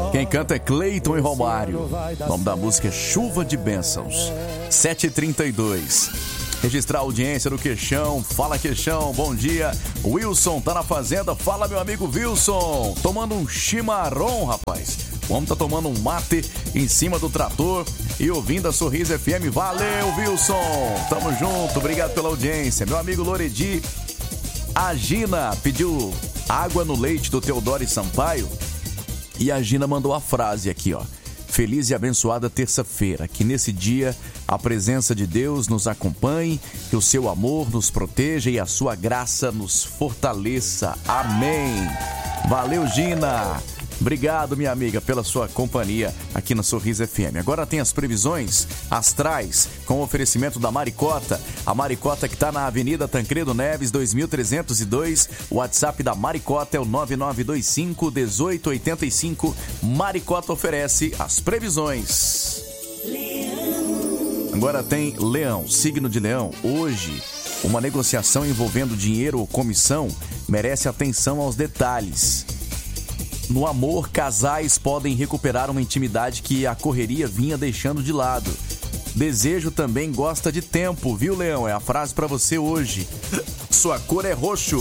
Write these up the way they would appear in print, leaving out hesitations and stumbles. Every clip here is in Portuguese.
Quem canta é Cleiton e Romário. O nome da música é Chuva de Bênçãos. 7h32. Registrar a audiência do Queixão. Fala, Queixão, bom dia. Wilson tá na fazenda. Fala, meu amigo Wilson. Tomando um chimarrão, rapaz. O homem tá tomando um mate em cima do trator e ouvindo a Sorriso FM. Valeu, Wilson. Tamo junto. Obrigado pela audiência. Meu amigo Loredi. A Gina pediu água no leite do Teodoro Sampaio. E a Gina mandou a frase aqui, ó. Feliz e abençoada terça-feira, que nesse dia a presença de Deus nos acompanhe, que o seu amor nos proteja e a sua graça nos fortaleça. Amém. Valeu, Gina. Obrigado, minha amiga, pela sua companhia aqui na Sorriso FM. Agora tem as previsões astrais com o oferecimento da Maricota. A Maricota que está na Avenida Tancredo Neves, 2302. O WhatsApp da Maricota é o 9925-1885. Maricota oferece as previsões. Agora tem Leão, signo de Leão. Hoje, uma negociação envolvendo dinheiro ou comissão merece atenção aos detalhes. No amor, casais podem recuperar uma intimidade que a correria vinha deixando de lado. Desejo também gosta de tempo, viu, Leão? É a frase pra você hoje. Sua cor é roxo.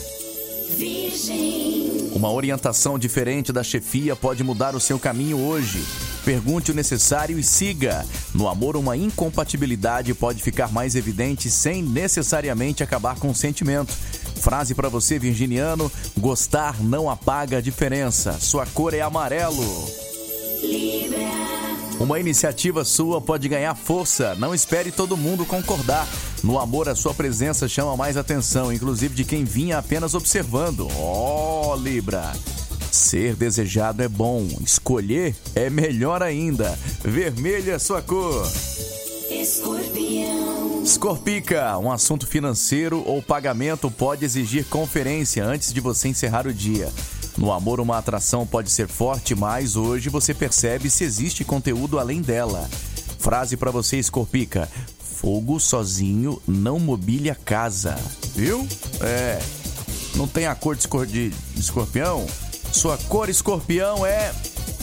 Virgem. Uma orientação diferente da chefia pode mudar o seu caminho hoje. Pergunte o necessário e siga. No amor, uma incompatibilidade pode ficar mais evidente sem necessariamente acabar com o sentimento. Frase para você, virginiano: gostar não apaga a diferença. Sua cor é amarelo. Libra. Uma iniciativa sua pode ganhar força. Não espere todo mundo concordar. No amor, a sua presença chama mais atenção, inclusive de quem vinha apenas observando. Oh, Libra. Ser desejado é bom, escolher é melhor ainda. Vermelho é sua cor. Escorpião. Escorpica, um assunto financeiro ou pagamento pode exigir conferência antes de você encerrar o dia. No amor, uma atração pode ser forte, mas hoje você percebe se existe conteúdo além dela. Frase pra você, Escorpica: fogo sozinho não mobília casa. Viu? Não tem a cor de escorpião? Sua cor, Escorpião, é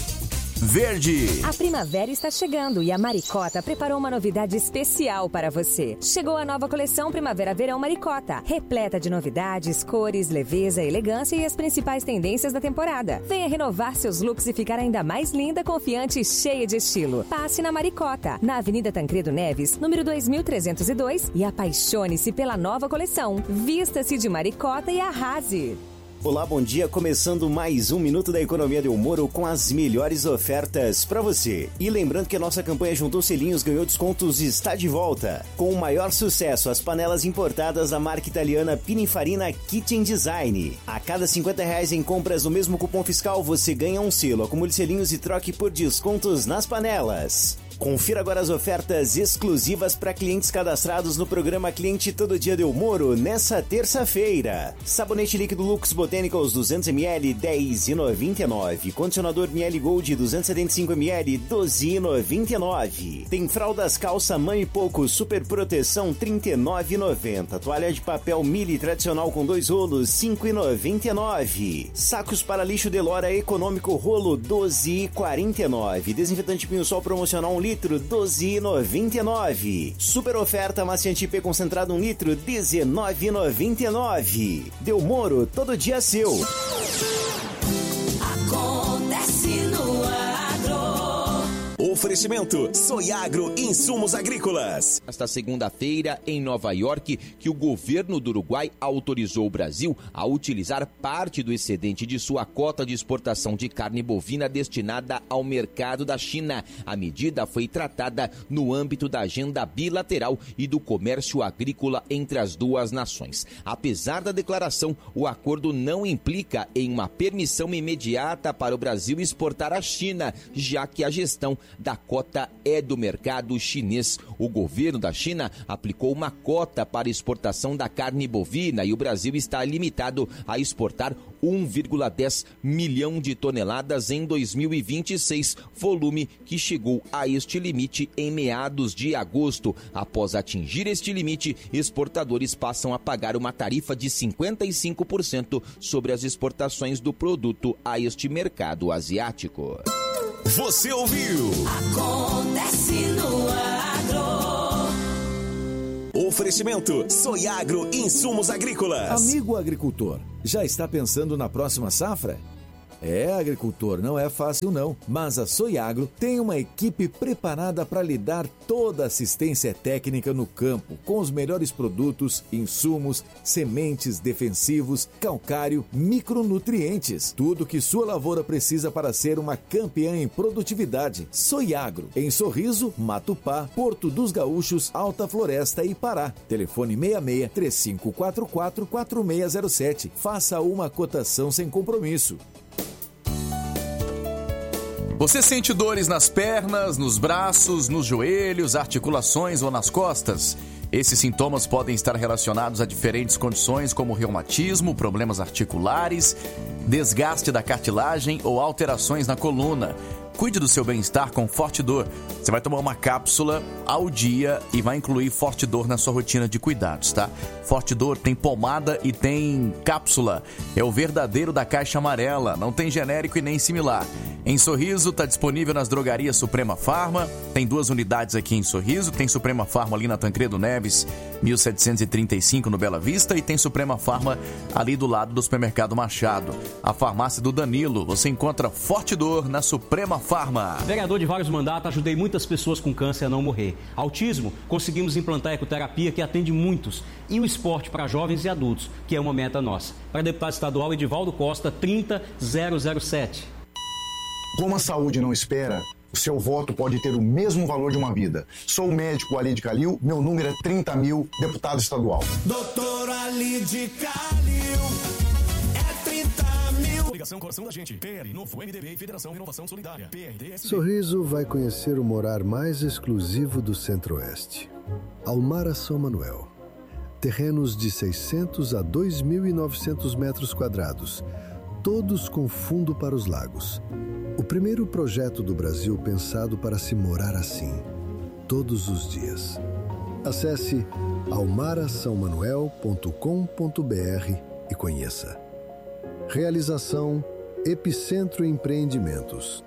verde. A primavera está chegando e a Maricota preparou uma novidade especial para você. Chegou a nova coleção Primavera-Verão Maricota, repleta de novidades, cores, leveza, elegância e as principais tendências da temporada. Venha renovar seus looks e ficar ainda mais linda, confiante e cheia de estilo. Passe na Maricota, na Avenida Tancredo Neves, número 2302, e apaixone-se pela nova coleção. Vista-se de Maricota e arrase. Olá, bom dia. Começando mais um Minuto da Economia Del Moro com as melhores ofertas para você. E lembrando que a nossa campanha Juntou Selinhos, Ganhou Descontos está de volta. Com o maior sucesso, as panelas importadas da marca italiana Pininfarina Kitchen Design. A cada R$50 em compras no mesmo cupom fiscal, você ganha um selo. Acumule selinhos e troque por descontos nas panelas. Confira agora as ofertas exclusivas para clientes cadastrados no programa Cliente Todo Dia Del Moro nessa terça-feira. Sabonete líquido Lux Botanicals 200ml, R$10,99. Condicionador Miele Gold 275ml, R$12,99. Tem fraldas calça Mãe e Pouco Super Proteção, R$39,90. Toalha de papel Mili tradicional com 2 rolos, R$5,99. Sacos para lixo Delora econômico rolo, R$12,49. Desinfetante Pinho-Sol promocional 1 litro, R$12,99. Super oferta Maciante P concentrado 1 litro, R$19,99. Del Moro, todo dia seu. Acontece no agro. Oferecimento Soiagro Insumos Agrícolas. Esta segunda-feira, em Nova York, que o governo do Uruguai autorizou o Brasil a utilizar parte do excedente de sua cota de exportação de carne bovina destinada ao mercado da China. A medida foi tratada no âmbito da agenda bilateral e do comércio agrícola entre as duas nações. Apesar da declaração, o acordo não implica em uma permissão imediata para o Brasil exportar à China, já que a gestão da cota é do mercado chinês. O governo da China aplicou uma cota para exportação da carne bovina e o Brasil está limitado a exportar 1,10 milhão de toneladas em 2026, volume que chegou a este limite em meados de agosto. Após atingir este limite, exportadores passam a pagar uma tarifa de 55% sobre as exportações do produto a este mercado asiático. Você ouviu? Acontece no agro. Oferecimento Soiagro Insumos Agrícolas. Amigo agricultor, já está pensando na próxima safra? Agricultor, não é fácil não, mas a Soiagro tem uma equipe preparada para lhe dar toda a assistência técnica no campo, com os melhores produtos, insumos, sementes, defensivos, calcário, micronutrientes, tudo que sua lavoura precisa para ser uma campeã em produtividade. Soiagro, em Sorriso, Matupá, Porto dos Gaúchos, Alta Floresta e Pará. Telefone 66-3544-4607. Faça uma cotação sem compromisso. Você sente dores nas pernas, nos braços, nos joelhos, articulações ou nas costas? Esses sintomas podem estar relacionados a diferentes condições como reumatismo, problemas articulares, desgaste da cartilagem ou alterações na coluna. Cuide do seu bem-estar com Fortidor. Você vai tomar uma cápsula ao dia e vai incluir Fortidor na sua rotina de cuidados, tá? Fortidor tem pomada e tem cápsula. É o verdadeiro da caixa amarela, não tem genérico e nem similar. Em Sorriso, está disponível nas drogarias Suprema Farma. Tem 2 unidades aqui em Sorriso. Tem Suprema Farma ali na Tancredo Neves, 1735 no Bela Vista. E tem Suprema Farma ali do lado do Supermercado Machado. A farmácia do Danilo. Você encontra Fortidor na Suprema Farma. Vereador de vários mandatos, ajudei muitas pessoas com câncer a não morrer. Autismo, conseguimos implantar a ecoterapia que atende muitos. E o esporte para jovens e adultos, que é uma meta nossa. Para deputado estadual Edivaldo Costa, 30007. Como a saúde não espera, o seu voto pode ter o mesmo valor de uma vida. Sou o médico Ali de Calil, meu número é 30.000, deputado estadual. Doutor Ali de Calil, é 30.000. Ligação Coração da Gente, PL, Novo MDB e Federação Renovação Solidária, PRDS. Sorriso vai conhecer o morar mais exclusivo do Centro-Oeste. Almara São Manuel. Terrenos de 600 a 2.900 metros quadrados, todos com fundo para os lagos. O primeiro projeto do Brasil pensado para se morar assim, todos os dias. Acesse almarasaomanuel.com.br e conheça. Realização Epicentro Empreendimentos.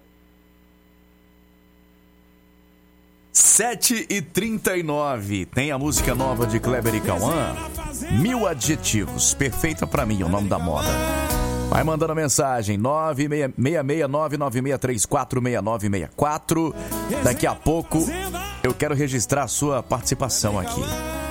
7h39. Tem a música nova de Kleber e Cauã, 1000 adjetivos. Perfeita pra mim, o nome da moda. Vai mandando a mensagem 966-99634-6964. Daqui a pouco eu quero registrar a sua participação aqui.